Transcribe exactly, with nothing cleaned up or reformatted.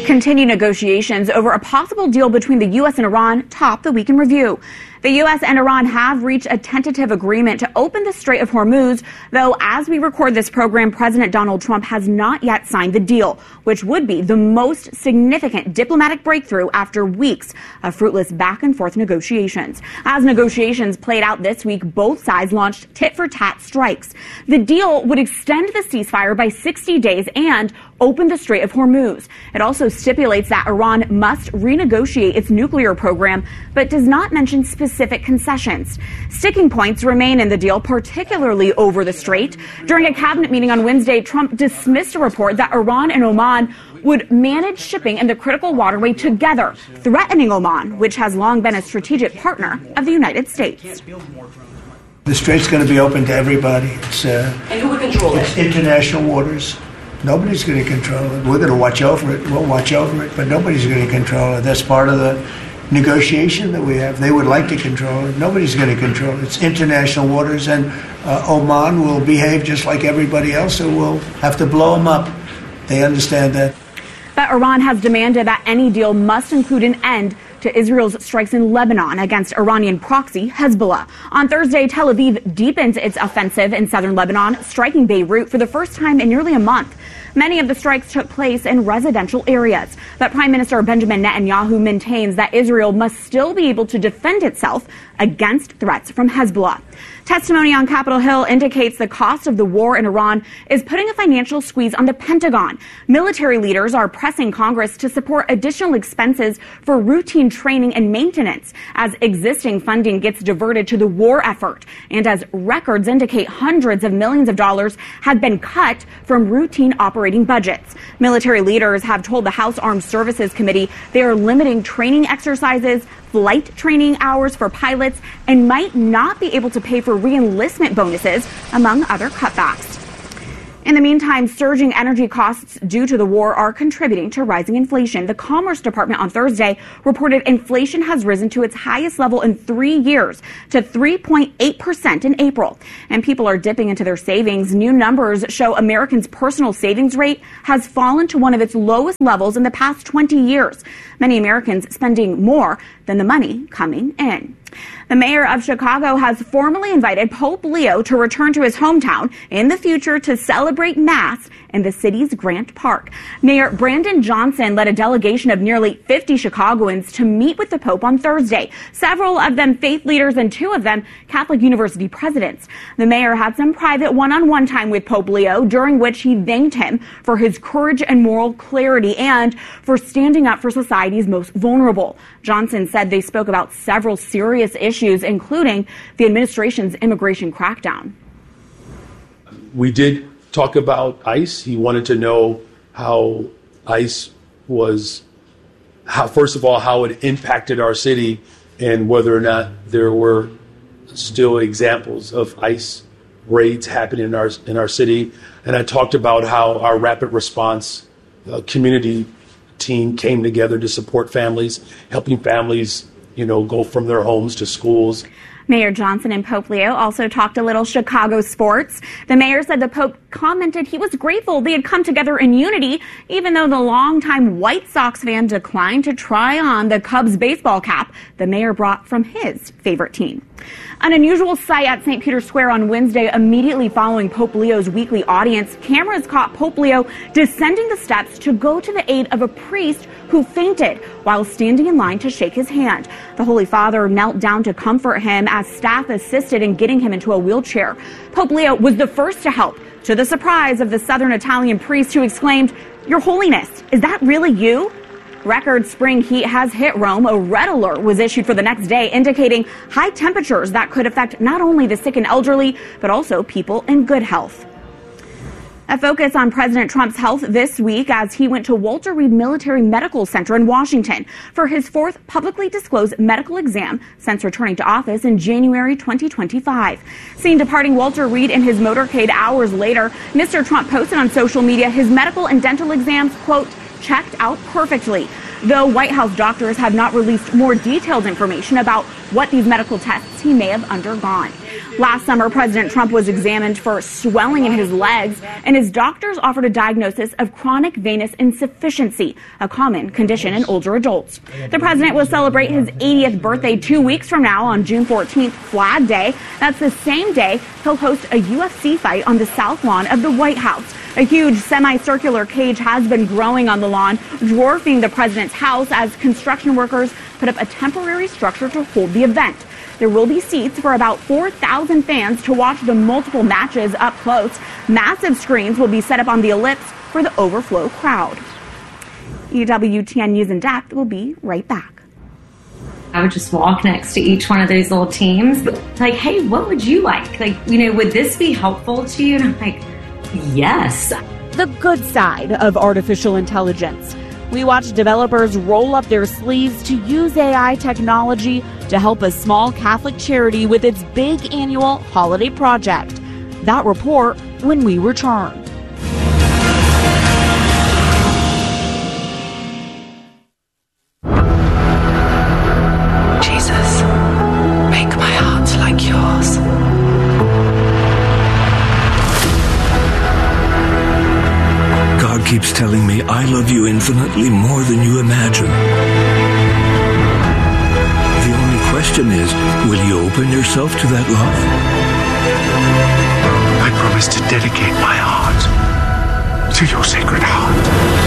Continued negotiations over a possible deal between the U S and Iran top the week in review. The U S and Iran have reached a tentative agreement to open the Strait of Hormuz, though as we record this program, President Donald Trump has not yet signed the deal, which would be the most significant diplomatic breakthrough after weeks of fruitless back-and-forth negotiations. As negotiations played out this week, both sides launched tit-for-tat strikes. The deal would extend the ceasefire by sixty days and open the Strait of Hormuz. It also stipulates that Iran must renegotiate its nuclear program, but does not mention specific concessions. Sticking points remain in the deal, particularly over the strait. During a cabinet meeting on Wednesday, Trump dismissed a report that Iran and Oman would manage shipping in the critical waterway together, threatening Oman, which has long been a strategic partner of the United States. The strait's going to be open to everybody. It's, uh, and who would control it's it? International waters. Nobody's going to control it. We're going to watch over it. We'll watch over it, but nobody's going to control it. That's part of the negotiation that we have. They would like to control it. Nobody's going to control it. It's international waters, and uh, Oman will behave just like everybody else, so we'll have to blow them up. They understand that. But Iran has demanded that any deal must include an end to Israel's strikes in Lebanon against Iranian proxy Hezbollah. On Thursday, Tel Aviv deepened its offensive in southern Lebanon, striking Beirut for the first time in nearly a month. Many of the strikes took place in residential areas. But Prime Minister Benjamin Netanyahu maintains that Israel must still be able to defend itself against threats from Hezbollah. Testimony on Capitol Hill indicates the cost of the war in Iran is putting a financial squeeze on the Pentagon. Military leaders are pressing Congress to support additional expenses for routine training and maintenance as existing funding gets diverted to the war effort, and as records indicate hundreds of millions of dollars have been cut from routine operating budgets. Military leaders have told the House Armed Services Committee they are limiting training exercises, flight training hours for pilots, and might not be able to pay for re-enlistment bonuses, among other cutbacks. In the meantime, surging energy costs due to the war are contributing to rising inflation. The Commerce Department on Thursday reported inflation has risen to its highest level in three years to three point eight percent in April. And people are dipping into their savings. New numbers show Americans' personal savings rate has fallen to one of its lowest levels in the past twenty years. Many Americans spending more than the money coming in. The mayor of Chicago has formally invited Pope Leo to return to his hometown in the future to celebrate Mass in the city's Grant Park. Mayor Brandon Johnson led a delegation of nearly fifty Chicagoans to meet with the Pope on Thursday, several of them faith leaders and two of them Catholic University presidents. The mayor had some private one-on-one time with Pope Leo, during which he thanked him for his courage and moral clarity and for standing up for society's most vulnerable. Johnson said they spoke about several serious issues, including the administration's immigration crackdown. We did talk about ICE. He wanted to know how ICE was, how, first of all, how it impacted our city and whether or not there were still examples of ICE raids happening in our in our city. And I talked about how our rapid response uh, community team came together to support families, helping families, you know, go from their homes to schools. Mayor Johnson and Pope Leo also talked a little Chicago sports. The mayor said the Pope commented he was grateful they had come together in unity, even though the longtime White Sox fan declined to try on the Cubs baseball cap the mayor brought from his favorite team. An unusual sight at Saint Peter's Square on Wednesday immediately following Pope Leo's weekly audience. Cameras caught Pope Leo descending the steps to go to the aid of a priest who fainted while standing in line to shake his hand. The Holy Father knelt down to comfort him as staff assisted in getting him into a wheelchair. Pope Leo was the first to help, to the surprise of the Southern Italian priest who exclaimed, "Your Holiness, is that really you?" Record spring heat has hit Rome. A red alert was issued for the next day, indicating high temperatures that could affect not only the sick and elderly, but also people in good health. A focus on President Trump's health this week as he went to Walter Reed Military Medical Center in Washington for his fourth publicly disclosed medical exam since returning to office in January twenty twenty-five. Seen departing Walter Reed in his motorcade hours later, Mister Trump posted on social media his medical and dental exams, quote, checked out perfectly. though White House doctors have not released more detailed information about what these medical tests he may have undergone. Last summer, President Trump was examined for swelling in his legs, and his doctors offered a diagnosis of chronic venous insufficiency, a common condition in older adults. The president will celebrate his eightieth birthday two weeks from now on June fourteenth, Flag Day. That's the same day he'll host a U F C fight on the south lawn of the White House. A huge semicircular cage has been growing on the lawn, dwarfing the president's house as construction workers put up a temporary structure to hold the event. There will be seats for about four thousand fans to watch the multiple matches up close. Massive screens will be set up on the ellipse for the overflow crowd. E W T N News in Depth will be right back. I would just walk next to each one of those little teams. Like, hey, what would you like? Like, you know, would this be helpful to you? And I'm like, yes. The good side of artificial intelligence. We watch developers roll up their sleeves to use A I technology to help a small Catholic charity with its big annual holiday project. That report when we return. Jesus, make my heart like yours. God keeps telling me I love you infinitely more than you imagine. The only question is, will you open yourself to that love? I promise to dedicate my heart to your sacred heart.